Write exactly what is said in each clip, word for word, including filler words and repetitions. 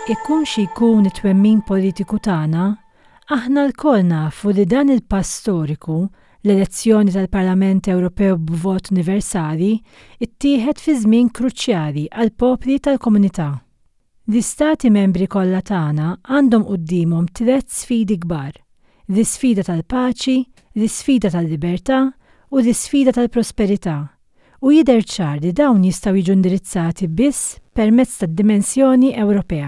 Ikun xi jkun it-twemmin politiku tagħna, aħna lkoll nafu li dan il-pass storiku, l-elezzjoni tal-Parlament Ewropew b'vot universali, ittieħed fi żmien kruċjali għall-popli tal-komunità. L-istati membri kollha tagħna għandhom qudiemhom tliet sfidi kbar: l-isfida tal-paċi, l-isfida tal-libertà u l-isfida tal-prosperità. U jidher ċar li dawn jistgħu jiġu indirizzati biss permezz tad-dimensjoni Ewropea.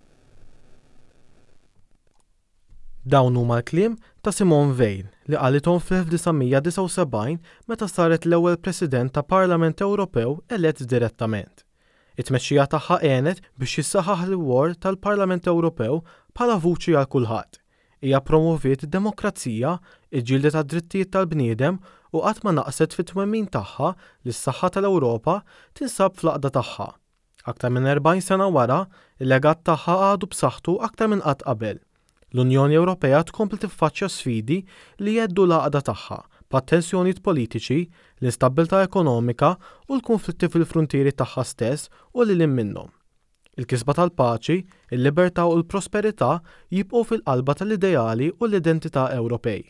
Dawn huma l-kliem ta' Simone Veil li qalithom fl-elf design disa' sebgħin meta saret l-ewwel President ta' Parlament Ewropew elett direttament. It-tmexxija tagħha għenet biex jissaħħaħ l-wol tal-Parlament Ewropew bħala vuċi għal kulħadd. Hija promoviet id-demokrazija, il-ġilda tad-drittijiet tal-bniedem u qatt ma naqset fit-twemmin tagħha li s-saħħa tal-Ewropa tinsab fl-għaqda tagħha. Aktar minn erbgħin sena wara, il-legat tagħha għadu b'saħħtu aktar minn qatt qabel. L-Unjoni Ewropea tkompli tiffaċċja sfidi li jeddu l-għaqda tagħha b'attenzjonijiet politiċi, l-instabbiltà ekonomika u l-konflitti fil-fruntieri tagħha stess u lil hemm minnhom. Il-kisba tal-paċi, il-libertà u l-prosperità jibqgħu fil-qalba tal-ideali u l-identità Ewropej.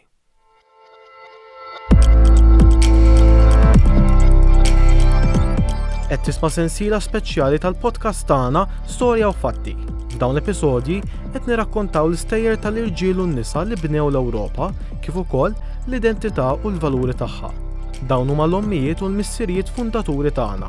Qed tisma' sensiela speċjali tal-podcast tagħna Storja u Fatti. F'dawn l-episodji qed nirrakkontaw l-istejjer tal-irġiel u n-nisa li bnew l-Ewropa kif ukoll l-identità u l-valuri tagħha. Dawn huma l-ommijiet u l-missirijiet fundaturi tagħna.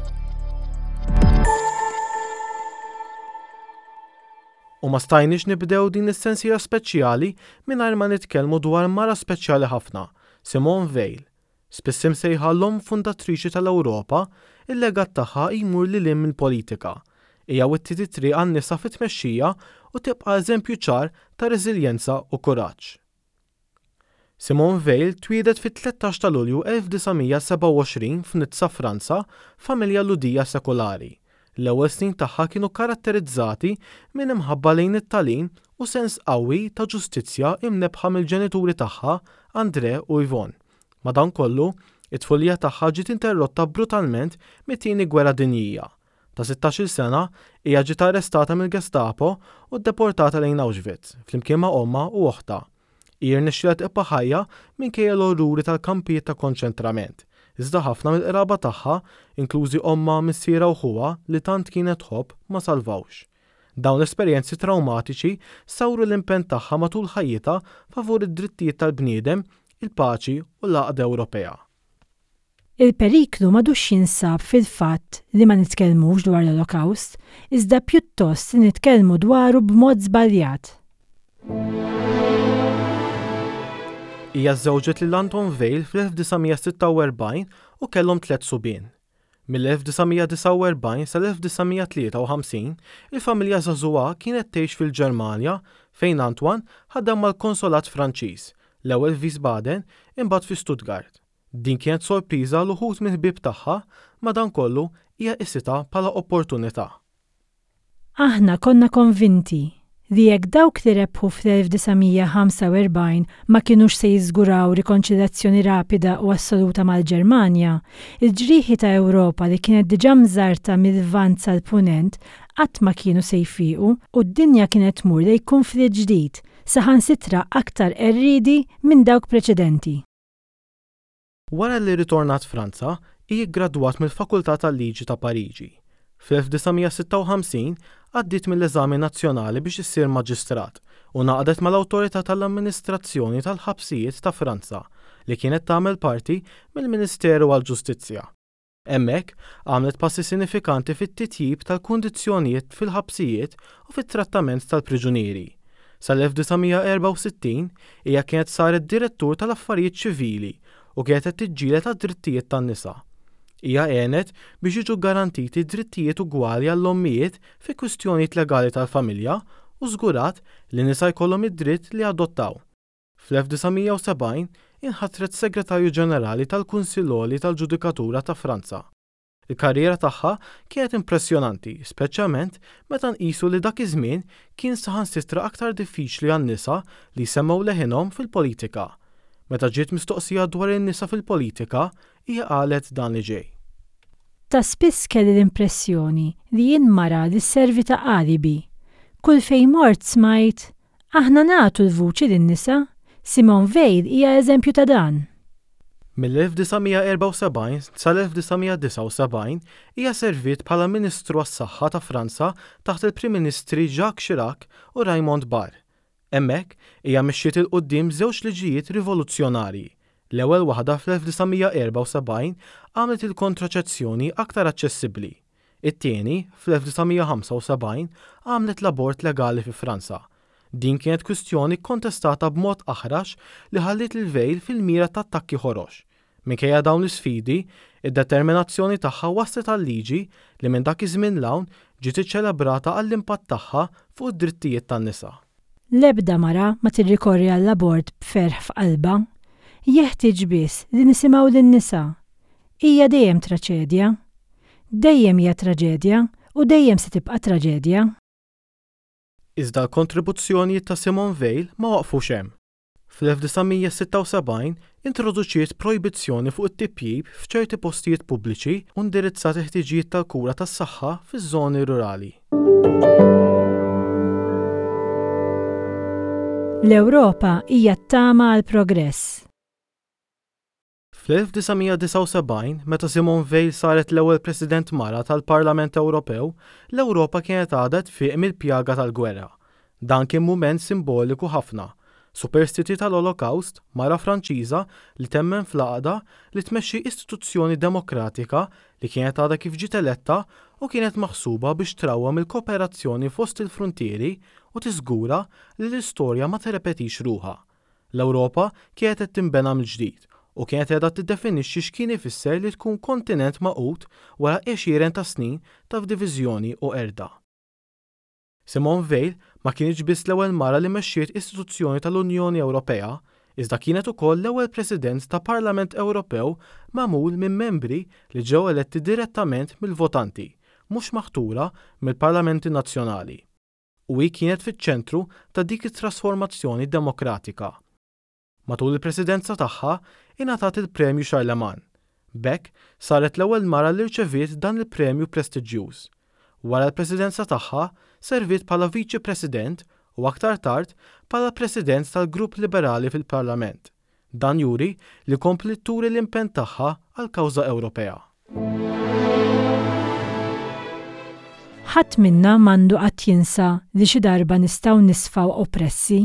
U ma stajniex nibdew din is-sensiela speċjali mingħajr ma nitkellmu dwar mara speċjali ħafna, Simone Veil. Spiss imsejħa l-omm fundatriċi tal-Ewropa, il-legat tagħha jmur lil hemm il-politika. Hija wittiti triq għan-nisa fit-tmexxija u tibqa' eżempju ċar ta' reżiljenza u kuraġġ. Simone Veil twiedet fit-tlettax ta' Lulju elf design seba' u għoxrin f'Nizza, Franza, familja ludija sekolari. L-ewwel snin tagħha kienu karatterizzati minn imħabba lejn it-tagħlim u sens qawwi ta' ġustizzja imnebħa mill-ġenituri tagħha, André u Yvonne. Madankollu, it-tfulija tagħha ġiet interrotta brutalment mit-tieni gwerra dinjija. Ta' sittax-il sena hija ġiet arrestata mill-Gestapo u ddeportata lejn Auschwitz flimkien ma' omma u oħta. Hi rnexxiela tibqa' ħajja minkejja l-orruri tal-kampijiet ta' konċentrament. Iżda ħafna mill-qraba tagħha, inklużi omma, missiera u ħuha li tant kienet tħobb ma salvawx. Dawn l-esperjenzi traumatiċi sawru l-impenn tagħha matul ħajjitha favur id-drittijiet tal-bniedem, il-paċi u l-għaqda Ewropea. Il-periklu m'għadux jinsab fil-fatt li ma nitkellmux dwar l-Olokawst, iżda pjuttost li nitkellmu dwaru b'mod żbaljat. Hija żżewġet lil Anton Veil fl-elf design sitta u erbgħin u kellhom tliet subien. Mill-elf design disa' u erbgħin sal-elf design tlieta u ħamsin, il-familja żagħżugħa kienet tgħix fil-Ġermanja fejn Antoine ħaddem mal-Konsolat Franċiż, l-ewwel f'Wiesbaden imbagħad fi Stuttgart. Din kienet sorpriża l uħud mill-ħbieb tagħha, madankollu hija qisitha bħala opportunità. Aħna konna konvinti li jekk dawk li rebħu fl-elf design ħamsa u erbgħin ma kinux se jiżguraw rikonċiljazzjoni rapida u assoluta mal-Ġermanja, il-ġrieħi ta' Ewropa li kienet diġà mżarta mill-lvant sal-punent qatt ma kienu se jfiequ u d-dinja kienet tmur lejn konflitt ġdid, saħansitra aktar erriedi minn dawk preċedenti. Wara li ritornat Franza, hi ggradwat mill-Fakultà tal-Liġi ta' Pariġi. Fl-elf design sitta u ħamsin għaddiet mill-eżami nazzjonali biex issir maġistrat u naqdet mal-Awtorità tal-Amministrazzjoni tal-Ħabsijiet ta' Franza li kienet tagħmel parti mill-Ministeru għall-Ġustizzja. Hemmhekk għamlet passi sinifikanti fit-titjib tal-kundizzjonijiet fil-ħabsijiet u fit-trattament tal-priġunieri. Sal-elf design erba' u sittin hija kienet saret direttur tal-affarijiet ċivili u kienet qed tiġġieled għad-drittijiet tan-nisa. Hija għenet biex jiġu garantiti drittijiet ugwali għall-ommijiet fi kwistjonijiet legali tal-familja u żgurat li nisa jkollhom id-dritt li adottaw. Fl-elf design u sebgħin inħatret Segretarju Ġenerali tal-Kunsill Għoli tal-Ġudikatura ta' Franza. Il-karriera tagħha kienet impressjonanti, speċjalment meta nqisu li dak iż-żmien kien saħansitra aktar diffiċli għan-nisa li semmew leħinhom fil-politika. Meta ġiet mistoqsija dwar in-nisa fil-politika, hija qalet dan li ġej. Ta' spiss kelli l-impressjoni li jien mara li sservi ta' qalibi. Kull fejn mort smajt, aħna nagħtu l-vuċi lin-nisa, Simone Veil hija eżempju ta' dan. mill-elf-tisa-erba' sal-elf-tisa-disa' hija servit bħala Ministru għas-Saħħa ta' Franza taħt il-Prim Ministri Jacques Chirac u Raymond Barre. Hemmhekk hija mexxiet il quddiem żewġ liġijiet rivoluzzjonarji. L-ewwel waħda fl-elf-tisa-erba' għamlet il-kontraċezzjoni aktar aċċessibbli. It-tieni fl-elf-tisa-ħamsa għamlet l-abort legali fi Franza. Din kienet kwistjoni kontestata b'mod aħrax li ħallit il-Veil fil-mira ta' attakki ħorox. Minkejja dawn l-isfidi, id-determinazzjoni tagħha waslet għal-liġi li minn dak iż-żmien l-hawn ġiet iċċelebrata għall-impatt tagħha fuq id-drittijiet tan-nisa. L-ebda mara ma tirrikorri għall-abort b'ferħ f'qalba, jeħtieġ biss li nisimgħu lin-nisa. Hija dejjem traċedja, dejjem hija traġedja u dejjem se tibqa' traġedja. Iżda l-kontribuzzjonijiet ta' Simone Veil ma waqfux hemm. fl-elf-tisa-sitta-u-sebgħin introduċiet projbizzjoni fuq it-tipjib f'ċerti postijiet pubbliċi u indirizzat il-ħtiġijiet tal-kura tas-saħħa fiż-żoni rurali. L-Ewropa hija t-tama għal progress. fl-elf-tisa-disa' meta Simone Veil saret l-ewwel President mara tal-Parlament Ewropew, l-Ewropa kienet għadha tfieq mill-pjaga tal-gwerra. Dan kien mument simboliku ħafna. Superstiti tal-Olokawst, mara Franċiża li temmen fl-għaqda li tmexxi istituzzjoni demokratika li kienet għadha kif ġiet eletta u kienet maħsuba biex trawwam il-kooperazzjoni fost il-frontieri u tiżgura li l-istorja ma tirrepetix ruħha. L-Ewropa kienet qed tinbena mill-ġdid u kienet qiegħda tiddefinixxi x'kien ifisser li tkun kontinent maqut wara għexieren ta' snin ta' f'diviżjoni u erda. Simone Veil ma kienx biss l-ewwel mara li mexxiet istituzzjoni tal-Unjoni Ewropea, iżda kienet ukoll l-ewwel President ta' Parlament Ewropew magħmul minn membri li ġew eletti direttament mill-votanti, mhux maħtura mill-Parlamenti Nazzjonali. U hi kienet fiċ-ċentru ta' dik it-trasformazzjoni demokratika. Matul il-presidenza tagħha ingħatat il-Premju Charlemagne. B'hekk saret l-ewwel mara li rċeviet dan il-premju prestiġjuż. Wara l-presidenza tagħha serviet bħala Viċi President u aktar tard bħala President tal-Grupp Liberali fil-Parlament. Dan juri li kompli turi l-impenn tagħha għall-kawża Ewropea. Ħadd minna m'għandu qatt jinsa li xi darba nistgħu nisfgħu oppressi.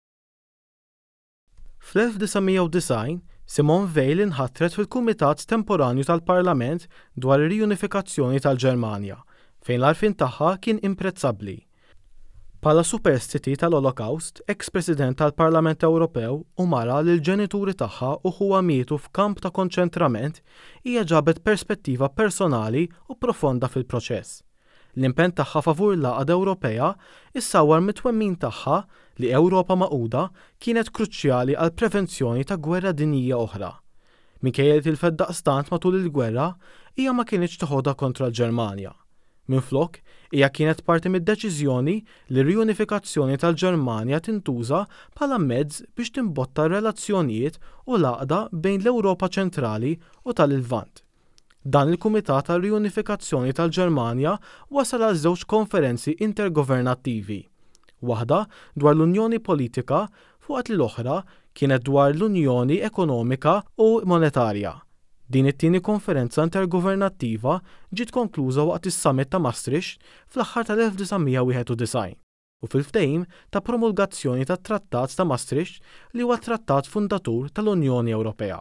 fl-elf-tisa-design Simone Veil inħattret fil-Kumitat Temporanju tal-Parlament dwar ir-riunifikazzjoni tal-Ġermanja, fejn l-għarfien tagħha kien imprezzabbli. Bħala superstiti tal-Olokawst, ex-President tal-Parlament Ewropew u mara li l-ġenituri tagħha u huwa mietu f'kamp ta' konċentrament, hija ġabet perspettiva personali u profonda fil-proċess. L-impenn tagħha favur l-Għaqda Ewropea issawwar mit-twemmin tagħha li Ewropa Magħquda kienet kruċjali għal prevenzjoni ta' gwerra dinjija oħra. Minkejja li tilfed daqstant matul il-gwerra, hija ma kienx toħodha kontra l-Ġermanja. Minflok, hija kienet parti mid-deċiżjoni li r-riunifikazzjoni tal-Ġermanja tintuża bħala mezz biex timbotta relazzjonijiet u l-għaqda bejn l-Ewropa ċentrali u tal-Lvant. Dan il-Kumitat tal-Riunifikazzjoni tal-Ġermanja wasal għal żewġ konferenzi intergovernattivi. Waħda dwar l-Unjoni Politika fuqat li l-oħra kienet dwar l-Unjoni Ekonomika u Monetarja. Din it-tieni konferenza intergovernattiva ġiet konkluża waqt is-Summit ta' Maastricht fl-aħħar tal-elf-tisa' u fil-ftehim ta' promulgazzjoni tat-Trattat ta' Maastricht li huwa trattat fundatur tal-Unjoni Ewropea.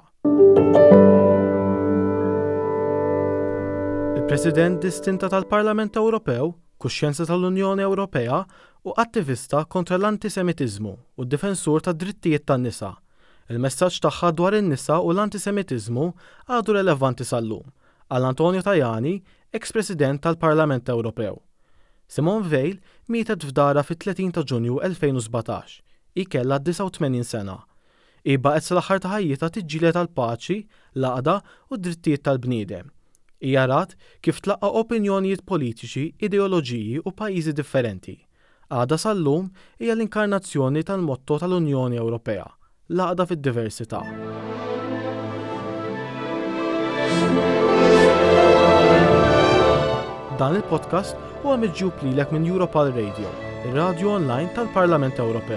Il-President distinta tal-Parlament Ewropew, kuxjenza tal-Unjoni Ewropea u attivista kontra l-antisemitiżmu u d-difensur tad drittijiet tan-nisa. Il-messaġġ tagħha dwar in-nisa u l-antisemitiżmu għadu relevanti sal-lum għal Antonio Tajani, ex-President tal-Parlament Ewropew. Simone Veil mietet f'dara fit-tletin ta' Ġunju elfejn u sbatax. Hi kellha disa' u tmenin sena. Hi baqgħet sal-aħħar ta' ħajjitha tiġġieled tal-paċi, l-għaqda u d-drittijiet tal-bniedem. Hija rat kif tlaqqa opinjonijiet politiċi, ideoloġiji u pajjiżi differenti. Għada sal-lum hija l-inkarnazzjoni tal-motto tal-Unjoni Ewropea, l-għaqda fid-diversità. Dan il-podcast huwa miġġub lilek minn Europal Radio. ir-radju online tal-Parlament Ewropew.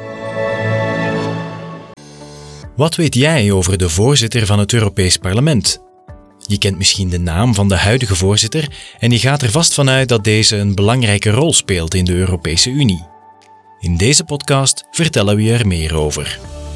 Wat weet jij over de voorzitter van het Europees Parlement? Je kent misschien de naam van de huidige voorzitter en je gaat er vast vanuit dat deze een belangrijke rol speelt in de Europese Unie. In deze podcast vertellen we je er meer over.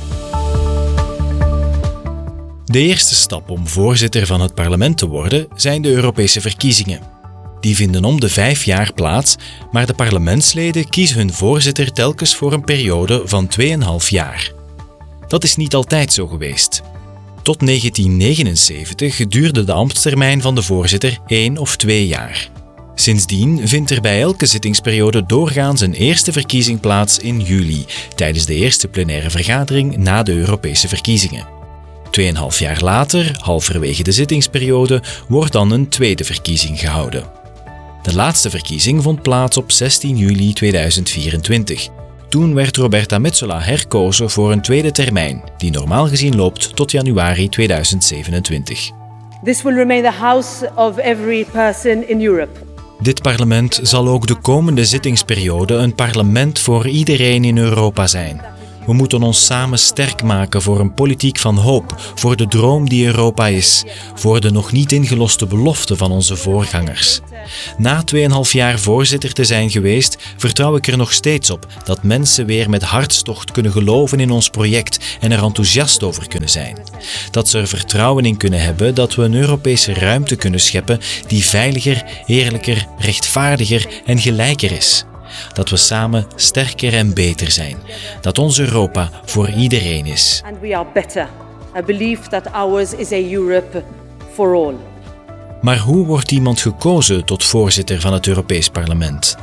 De eerste stap om voorzitter van het parlement te worden zijn de Europese verkiezingen. Die vinden om de vijf jaar plaats, maar de parlementsleden kiezen hun voorzitter telkens voor een periode van tweeënhalf jaar. Dat is niet altijd zo geweest. Tot negentien negenenzeventig duurde de ambtstermijn van de voorzitter één of twee jaar. Sindsdien vindt er bij elke zittingsperiode doorgaans een eerste verkiezing plaats in juli, tijdens de eerste plenaire vergadering na de Europese verkiezingen. Tweeënhalf jaar later, halverwege de zittingsperiode, wordt dan een tweede verkiezing gehouden. De laatste verkiezing vond plaats op zestien juli tweeduizend vierentwintig. Toen werd Roberta Metsola herkozen voor een tweede termijn, die normaal gezien loopt tot januari tweeduizend zevenentwintig. This will remain the house of every person in Europe. Dit parlement zal ook de komende zittingsperiode een parlement voor iedereen in Europa zijn. We moeten ons samen sterk maken voor een politiek van hoop, voor de droom die Europa is, voor de nog niet ingeloste beloften van onze voorgangers. Na tweeënhalf jaar voorzitter te zijn geweest, vertrouw ik er nog steeds op dat mensen weer met hartstocht kunnen geloven in ons project en er enthousiast over kunnen zijn. Dat ze er vertrouwen in kunnen hebben dat we een Europese ruimte kunnen scheppen die veiliger, eerlijker, rechtvaardiger en gelijker is. Dat we samen sterker en beter zijn. Dat ons Europa voor iedereen is. And we are better. I believe that ours is a Europe for all. Maar hoe wordt iemand gekozen tot voorzitter van het Europees Parlement?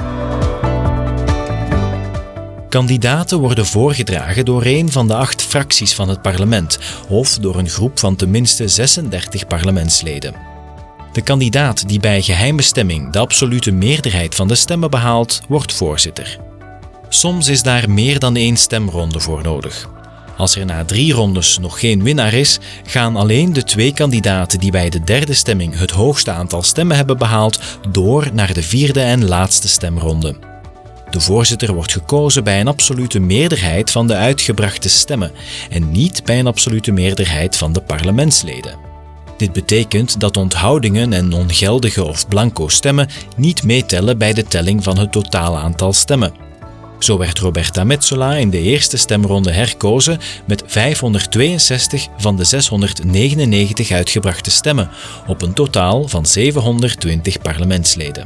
Kandidaten worden voorgedragen door een van de acht fracties van het parlement of door een groep van tenminste zesendertig parlementsleden. De kandidaat die bij geheime stemming de absolute meerderheid van de stemmen behaalt, wordt voorzitter. Soms is daar meer dan één stemronde voor nodig. Als er na drie rondes nog geen winnaar is, gaan alleen de twee kandidaten die bij de derde stemming het hoogste aantal stemmen hebben behaald, door naar de vierde en laatste stemronde. De voorzitter wordt gekozen bij een absolute meerderheid van de uitgebrachte stemmen en niet bij een absolute meerderheid van de parlementsleden. Dit betekent dat onthoudingen en ongeldige of blanco stemmen niet meetellen bij de telling van het totale aantal stemmen. Zo werd Roberta Metsola in de eerste stemronde herkozen met vijfhonderdtweeënzestig van de zeshonderdnegenennegentig uitgebrachte stemmen, op een totaal van zevenhonderdtwintig parlementsleden.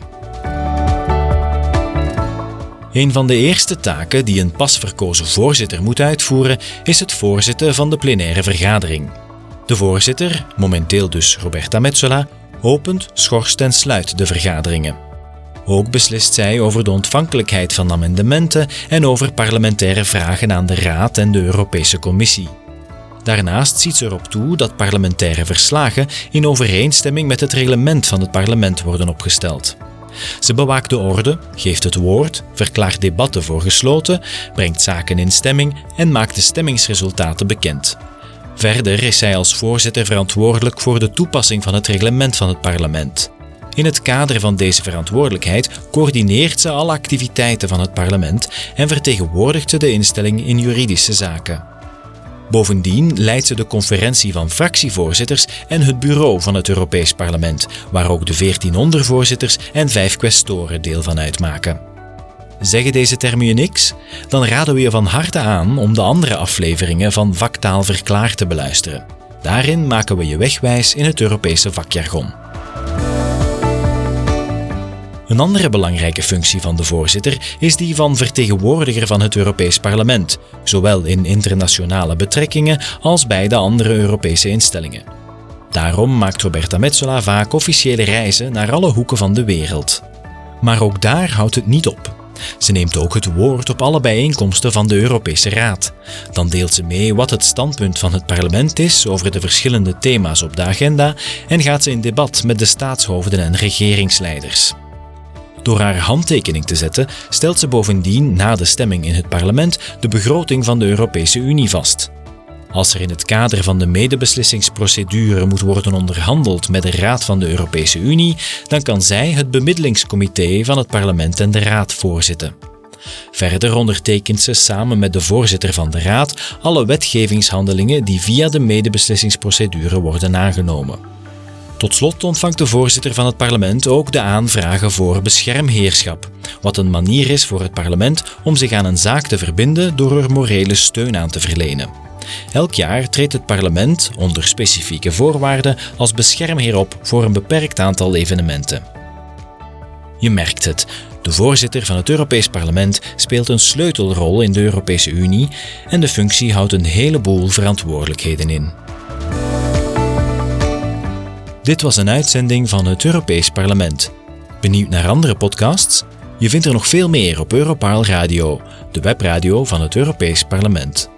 Een van de eerste taken die een pas verkozen voorzitter moet uitvoeren, is het voorzitten van de plenaire vergadering. De voorzitter, momenteel dus Roberta Metsola, opent, schorst en sluit de vergaderingen. Ook beslist zij over de ontvankelijkheid van amendementen en over parlementaire vragen aan de Raad en de Europese Commissie. Daarnaast ziet ze erop toe dat parlementaire verslagen in overeenstemming met het reglement van het parlement worden opgesteld. Ze bewaakt de orde, geeft het woord, verklaart debatten voor gesloten, brengt zaken in stemming en maakt de stemmingsresultaten bekend. Verder is zij als voorzitter verantwoordelijk voor de toepassing van het reglement van het parlement. In het kader van deze verantwoordelijkheid coördineert ze alle activiteiten van het parlement en vertegenwoordigt ze de instelling in juridische zaken. Bovendien leidt ze de conferentie van fractievoorzitters en het bureau van het Europees Parlement, waar ook de veertien ondervoorzitters en vijf quaestoren deel van uitmaken. Zeggen deze termen je niks? Dan raden we je van harte aan om de andere afleveringen van Vaktaal Verklaard te beluisteren. Daarin maken we je wegwijs in het Europese vakjargon. Een andere belangrijke functie van de voorzitter is die van vertegenwoordiger van het Europees Parlement, zowel in internationale betrekkingen als bij de andere Europese instellingen. Daarom maakt Roberta Metsola vaak officiële reizen naar alle hoeken van de wereld. Maar ook daar houdt het niet op. Ze neemt ook het woord op alle bijeenkomsten van de Europese Raad. Dan deelt ze mee wat het standpunt van het parlement is over de verschillende thema's op de agenda en gaat ze in debat met de staatshoofden en regeringsleiders. Door haar handtekening te zetten, stelt ze bovendien na de stemming in het parlement de begroting van de Europese Unie vast. Als er in het kader van de medebeslissingsprocedure moet worden onderhandeld met de Raad van de Europese Unie, dan kan zij het bemiddelingscomité van het parlement en de Raad voorzitten. Verder ondertekent ze samen met de voorzitter van de Raad alle wetgevingshandelingen die via de medebeslissingsprocedure worden aangenomen. Tot slot ontvangt de voorzitter van het parlement ook de aanvragen voor beschermheerschap, wat een manier is voor het parlement om zich aan een zaak te verbinden door er morele steun aan te verlenen. Elk jaar treedt het parlement, onder specifieke voorwaarden, als beschermheer op voor een beperkt aantal evenementen. Je merkt het, de voorzitter van het Europees Parlement speelt een sleutelrol in de Europese Unie en de functie houdt een heleboel verantwoordelijkheden in. Dit was een uitzending van het Europees Parlement. Benieuwd naar andere podcasts? Je vindt er nog veel meer op Europarl Radio, de webradio van het Europees Parlement.